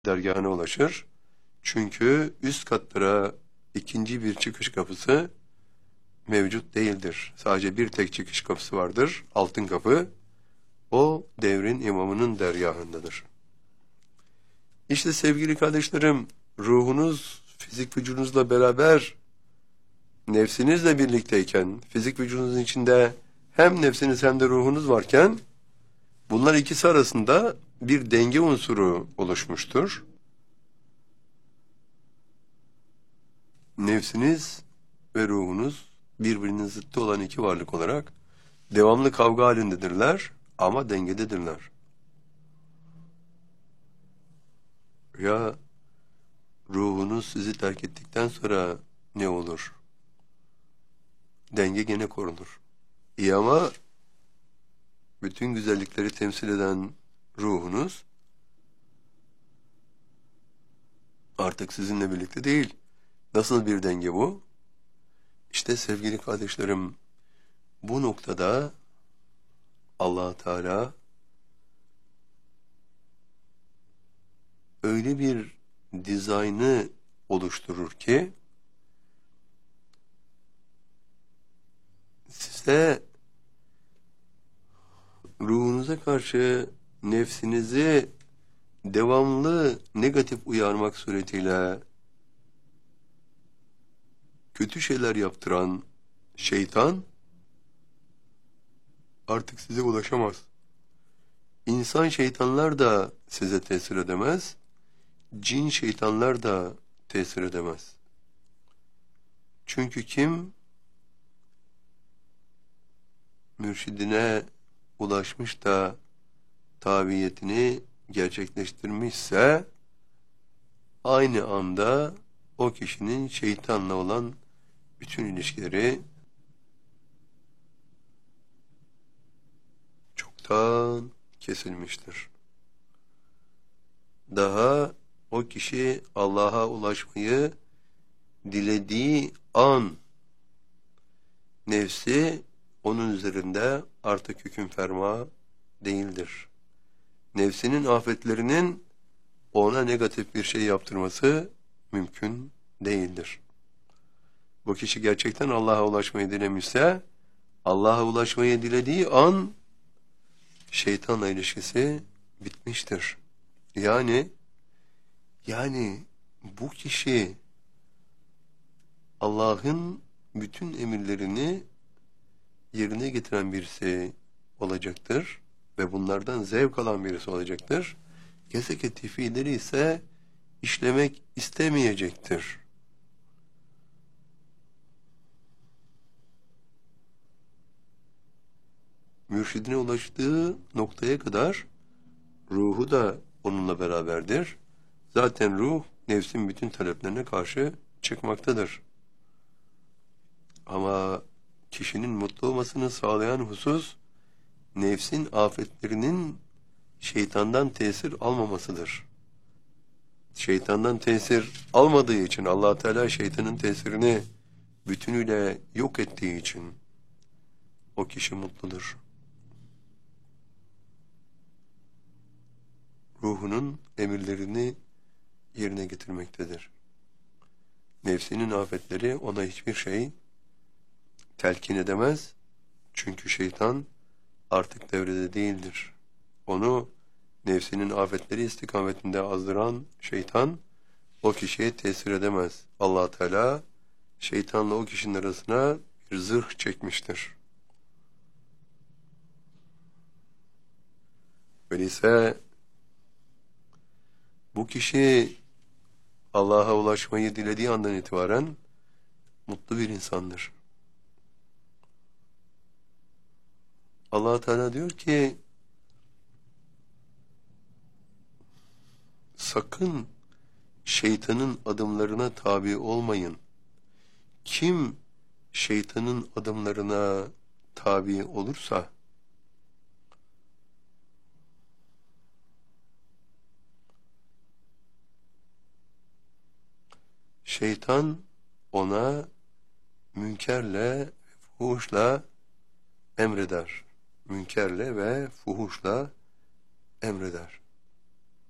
dergahına ulaşır. Çünkü üst katlara ikinci bir çıkış kapısı mevcut değildir. Sadece bir tek çıkış kapısı vardır, altın kapı. O devrin imamının dergahındadır. İşte sevgili kardeşlerim, ruhunuz fizik vücudunuzla beraber, nefsinizle birlikteyken, fizik vücudunuzun içinde hem nefsiniz hem de ruhunuz varken, bunlar ikisi arasında bir denge unsuru oluşmuştur. Nefsiniz ve ruhunuz birbirinin zıttı olan iki varlık olarak devamlı kavga halindedirler ama dengededirler. Ya ruhunuz sizi terk ettikten sonra ne olur? Denge gene korunur. İyi ama bütün güzellikleri temsil eden ruhunuz artık sizinle birlikte değil. Nasıl bir denge bu? İşte sevgili kardeşlerim, bu noktada Allah Teala öyle bir dizaynı oluşturur ki size ruhunuza karşı nefsinizi devamlı negatif uyarmak suretiyle kötü şeyler yaptıran şeytan artık size ulaşamaz. İnsan şeytanlar da size tesir edemez, cin şeytanlar da tesir edemez. Çünkü kim mürşidine ulaşmış da tabiyetini gerçekleştirmişse aynı anda o kişinin şeytanla olan bütün ilişkileri çoktan kesilmiştir. Daha o kişi Allah'a ulaşmayı dilediği an nefsi onun üzerinde artık hüküm ferma değildir. Nefsinin afetlerinin ona negatif bir şey yaptırması mümkün değildir. Bu kişi gerçekten Allah'a ulaşmayı dilemişse, Allah'a ulaşmayı dilediği an şeytanla ilişkisi bitmiştir. Yani bu kişi Allah'ın bütün emirlerini yerine getiren birisi olacaktır ve bunlardan zevk alan birisi olacaktır. Gezeki fiilleri ise işlemek istemeyecektir. Mürşidine ulaştığı noktaya kadar ruhu da onunla beraberdir. Zaten ruh nefsin bütün taleplerine karşı çıkmaktadır. Ama kişinin mutlu olmasını sağlayan husus nefsin afetlerinin şeytandan tesir almamasıdır. Şeytandan tesir almadığı için Allah Teala şeytanın tesirini bütünüyle yok ettiği için o kişi mutludur. Ruhunun emirlerini yerine getirmektedir. Nefsinin afetleri ona hiçbir şey telkin edemez. Çünkü şeytan artık devrede değildir. Onu nefsinin afetleri istikametinde azdıran şeytan o kişiye tesir edemez. Allah Teala şeytanla o kişinin arasına bir zırh çekmiştir. Öyleyse bu kişi Allah'a ulaşmayı dilediği andan itibaren mutlu bir insandır. Allah Teala diyor ki sakın şeytanın adımlarına tabi olmayın. Kim şeytanın adımlarına tabi olursa şeytan ona münkerle, fuhuşla emreder. Münkerle ve fuhuşla emreder.